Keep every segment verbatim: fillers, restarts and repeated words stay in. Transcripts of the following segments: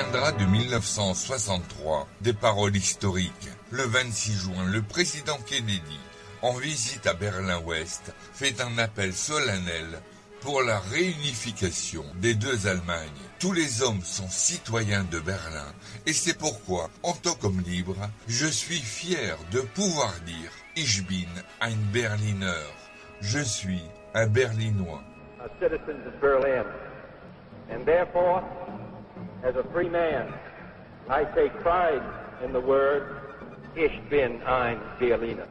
viendra de mille neuf cent soixante-trois, des paroles historiques. Le vingt-six juin, le président Kennedy, en visite à Berlin-Ouest, fait un appel solennel pour la réunification des deux Allemagnes. Tous les hommes sont citoyens de Berlin et c'est pourquoi, en tant qu'homme libre, je suis fier de pouvoir dire « Ich bin ein Berliner ». Je suis un Berlinois. A citizen of Berlin, and therefore, as a free man, I take pride in the word Ich bin ein Berliner.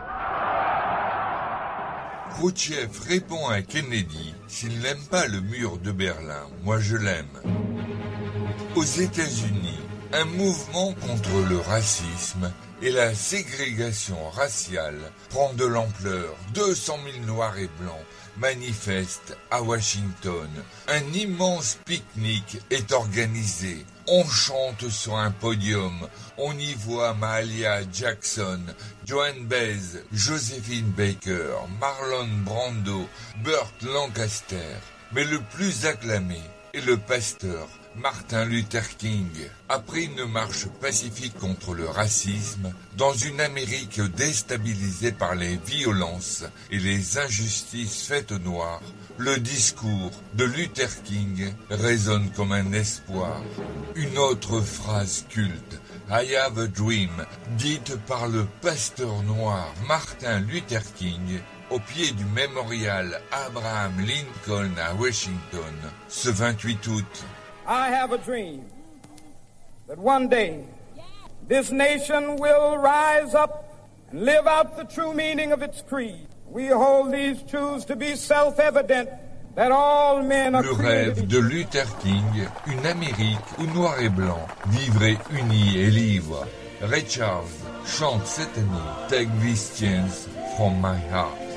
Khrouchtchev répond à Kennedy s'il n'aime pas le mur de Berlin, moi je l'aime. Aux États-Unis, un mouvement contre le racisme et la ségrégation raciale prend de l'ampleur. deux cent mille noirs et blancs manifestent à Washington. Un immense pique-nique est organisé. On chante sur un podium. On y voit Mahalia Jackson, Joan Baez, Josephine Baker, Marlon Brando, Burt Lancaster. Mais le plus acclamé est le pasteur Martin Luther King. Après une marche pacifique contre le racisme, dans une Amérique déstabilisée par les violences et les injustices faites aux Noirs, le discours de Luther King résonne comme un espoir. Une autre phrase culte, I have a dream, dite par le pasteur noir Martin Luther King, au pied du mémorial Abraham Lincoln à Washington, ce vingt-huit août. I have a dream that one day this nation will rise up and live out the true meaning of its creed. We hold these truths to be self-evident that all men are Le created rêve de Luther King, une Amérique où noir et blanc vivraient unis et libres. Ray Charles chante cette année Take These Chains from My Heart.